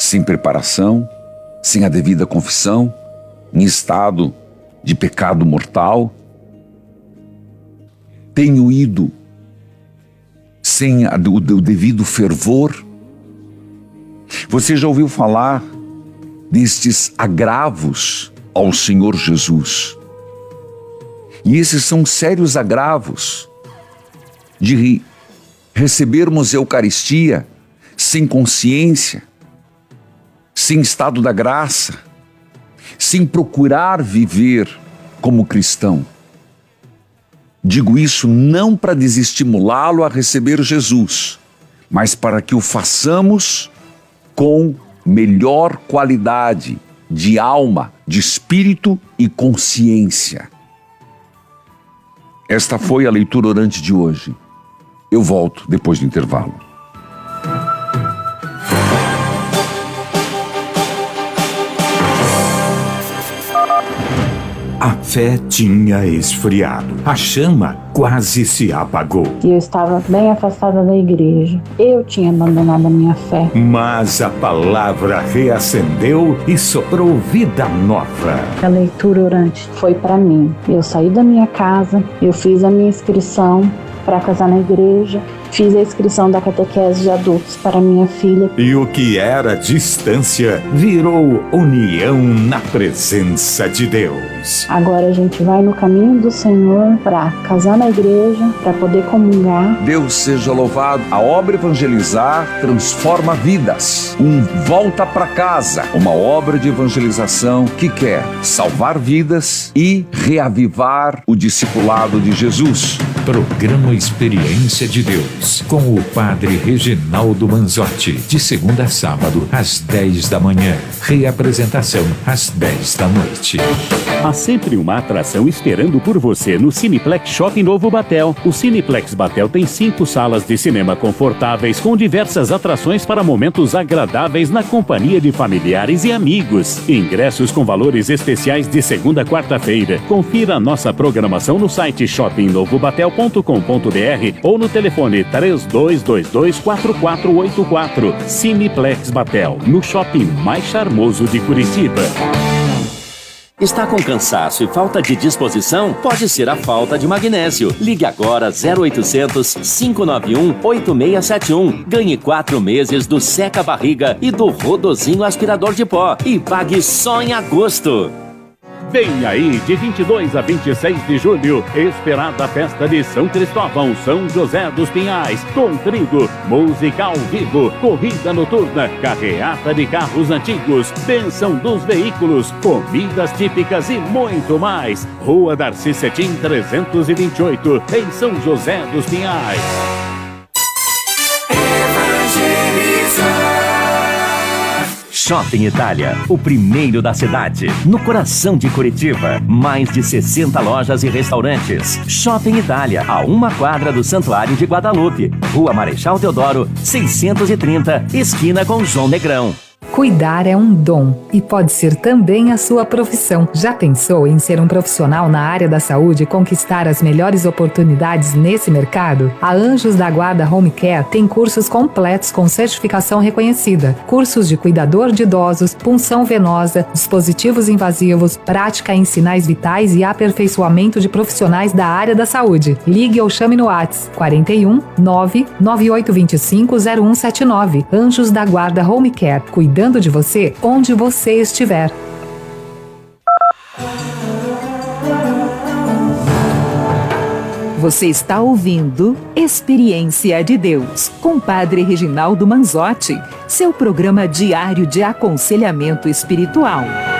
sem preparação, sem a devida confissão, em estado de pecado mortal. Tenho ido sem o devido fervor. Você já ouviu falar destes agravos ao Senhor Jesus? E esses são sérios agravos de recebermos a Eucaristia sem consciência, sem estado da graça, sem procurar viver como cristão. Digo isso não para desestimulá-lo a receber Jesus, mas para que o façamos com melhor qualidade de alma, de espírito e consciência. Esta foi a leitura orante de hoje. Eu volto depois do intervalo. A fé tinha esfriado. A chama quase se apagou. E eu estava bem afastada da igreja. Eu tinha abandonado a minha fé. Mas a palavra reacendeu e soprou vida nova. A leitura orante foi para mim. Eu saí da minha casa, eu fiz a minha inscrição para casar na igreja, fiz a inscrição da catequese de adultos para minha filha. E o que era distância virou união na presença de Deus. Agora a gente vai no caminho do Senhor para casar na igreja, para poder comungar. Deus seja louvado. A obra Evangelizar transforma vidas. Volta para casa. Uma obra de evangelização que quer salvar vidas e reavivar o discipulado de Jesus. Programa Experiência de Deus, com o Padre Reginaldo Manzotti, de segunda a sábado, às 10 da manhã. Reapresentação, às 10 da noite. Há sempre uma atração esperando por você no Cineplex Shopping Novo Batel. O Cineplex Batel tem 5 salas de cinema confortáveis, com diversas atrações para momentos agradáveis na companhia de familiares e amigos. Ingressos com valores especiais de segunda a quarta-feira. Confira a nossa programação no site shoppingnovobatel.com.br ou no telefone 32224484. Cineplex Batel, no shopping mais charmoso de Curitiba. Está com cansaço e falta de disposição? Pode ser a falta de magnésio. Ligue agora 0800 591 8671. Ganhe 4 meses do Seca Barriga e do Rodozinho Aspirador de Pó. E pague só em agosto. Vem aí, de 22 a 26 de julho, esperada festa de São Cristóvão, São José dos Pinhais, com trigo, música ao vivo, corrida noturna, carreata de carros antigos, bênção dos veículos, comidas típicas e muito mais. Rua Darcy Cetim 328, em São José dos Pinhais. Shopping Itália, o primeiro da cidade, no coração de Curitiba. Mais de 60 lojas e restaurantes. Shopping Itália, a 1 quadra do Santuário de Guadalupe. Rua Marechal Deodoro, 630, esquina com João Negrão. Cuidar é um dom e pode ser também a sua profissão. Já pensou em ser um profissional na área da saúde e conquistar as melhores oportunidades nesse mercado? A Anjos da Guarda Home Care tem cursos completos com certificação reconhecida. Cursos de cuidador de idosos, punção venosa, dispositivos invasivos, prática em sinais vitais e aperfeiçoamento de profissionais da área da saúde. Ligue ou chame no WhatsApp 41 99825 0179. Anjos da Guarda Home Care, cuidando de você onde você estiver. Você está ouvindo Experiência de Deus, com Padre Reginaldo Manzotti, seu programa diário de aconselhamento espiritual.